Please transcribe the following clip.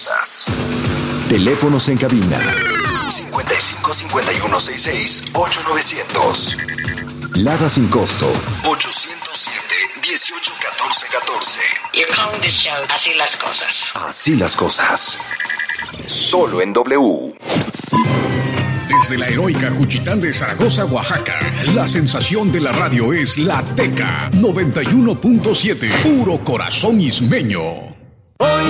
cosas. Teléfonos en cabina 55 51 66 8900. Lada sin costo 807 18 14 14. You call this show Así las cosas. Así las cosas. Solo en W. Desde la heroica Juchitán de Zaragoza, Oaxaca, la sensación de la radio es La Teca 91.7, puro corazón ismeño.